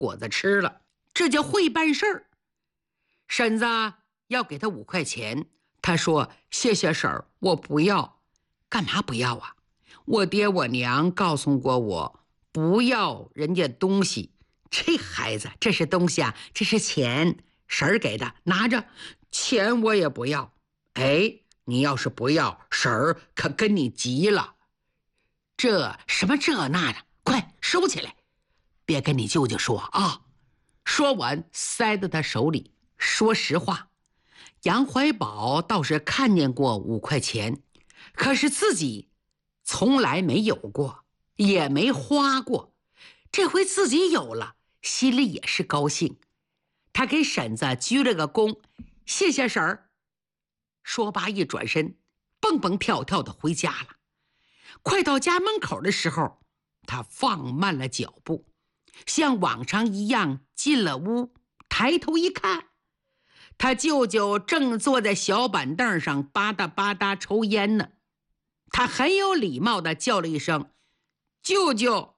果子吃了，这就会办事儿。婶子要给他5块钱，他说谢谢婶儿，我不要。干嘛不要啊？我爹我娘告诉过我不要人家东西。这孩子，这是东西啊，这是钱，婶儿给的，拿着。钱我也不要。哎，你要是不要，婶儿可跟你急了。这什么这那的，快收起来，别跟你舅舅说啊。说完塞到他手里。说实话，杨怀宝倒是看见过5块钱，可是自己从来没有过，也没花过。这回自己有了，心里也是高兴。他给婶子鞠了个躬，谢谢婶儿。说罢一转身，蹦蹦跳跳的回家了。快到家门口的时候，他放慢了脚步，像往常一样进了屋，抬头一看，他舅舅正坐在小板凳上吧嗒吧嗒抽烟呢。他很有礼貌地叫了一声舅舅。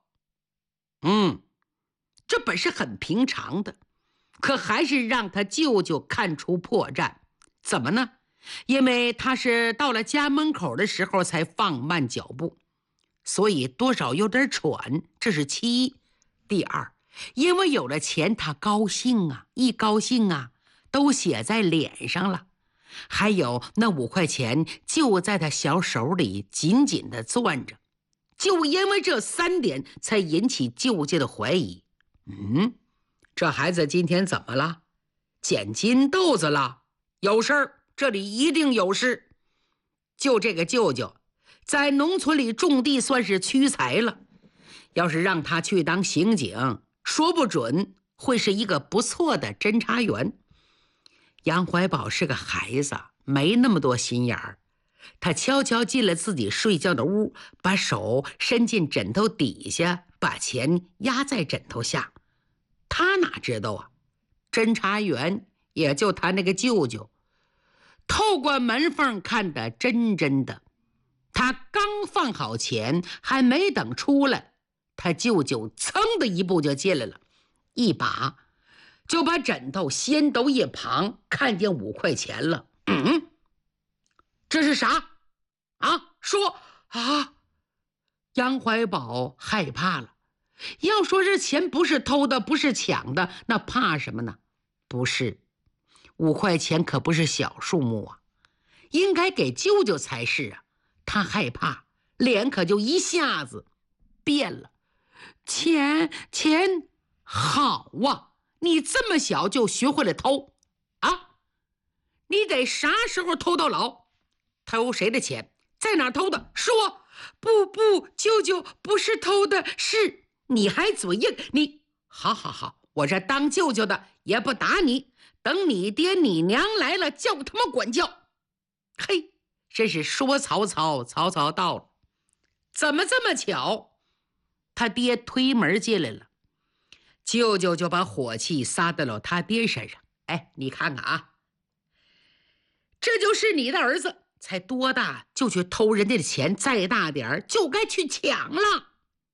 这本是很平常的，可还是让他舅舅看出破绽。怎么呢？因为他是到了家门口的时候才放慢脚步，所以多少有点喘，这是其一。第二，因为有了钱他高兴啊，一高兴啊都写在脸上了。还有那5块钱就在他小手里紧紧地攥着，就因为这3点才引起舅舅的怀疑。这孩子今天怎么了？捡金豆子了？有事儿，这里一定有事。就这个舅舅在农村里种地算是屈才了，要是让他去当刑警，说不准会是一个不错的侦查员。杨怀宝是个孩子，没那么多心眼儿。他悄悄进了自己睡觉的屋，把手伸进枕头底下，把钱压在枕头下。他哪知道啊，侦查员也就他那个舅舅，透过门缝看得真真的。他刚放好钱，还没等出来，他舅舅噌的一步就进来了，一把就把枕头掀到一旁，看见5块钱了。这是啥啊？说啊！杨怀宝害怕了。要说这钱不是偷的，不是抢的，那怕什么呢？不是，5块钱可不是小数目啊，应该给舅舅才是啊。他害怕，脸可就一下子变了。钱好啊，你这么小就学会了偷啊？你得啥时候偷到老？偷谁的钱？在哪偷的？说。不，舅舅不是偷的，是。你还嘴硬，你好，我这当舅舅的也不打你，等你爹你娘来了叫他们管教。嘿，真是说曹操，曹操到了。怎么这么巧？他爹推门进来了，舅舅就把火气撒到了他爹身上。哎，你看看啊，这就是你的儿子，才多大就去偷人家的钱，再大点就该去抢了。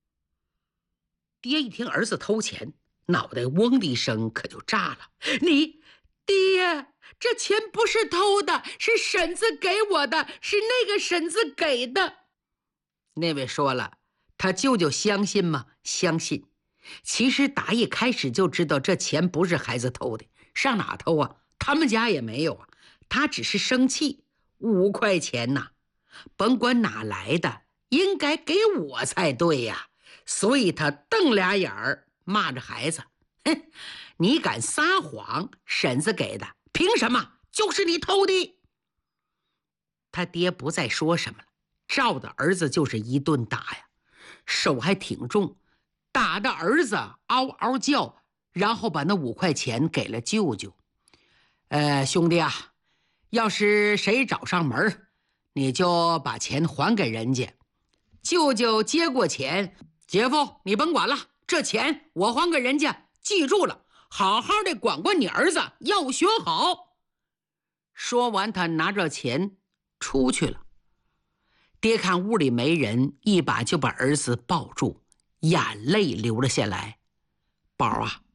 爹一听儿子偷钱，脑袋嗡的一声可就炸了。你爹，这钱不是偷的，是婶子给我的，是那个婶子给的。那位说了，他舅舅相信吗？相信。其实打一开始就知道这钱不是孩子偷的，上哪偷啊？他们家也没有啊。他只是生气，5块钱呐，甭管哪来的，应该给我才对呀。所以他瞪俩眼儿，骂着孩子：哼，你敢撒谎，婶子给的，凭什么？就是你偷的。他爹不再说什么了，照着儿子就是一顿打呀，手还挺重，打的儿子嗷嗷叫，然后把那5块钱给了舅舅。兄弟啊，要是谁找上门，你就把钱还给人家。舅舅接过钱，姐夫你甭管了，这钱我还给人家，记住了，好好的管管你儿子，要学好。说完他拿着钱出去了。爹看屋里没人，一把就把儿子抱住，眼泪流了下来。宝啊，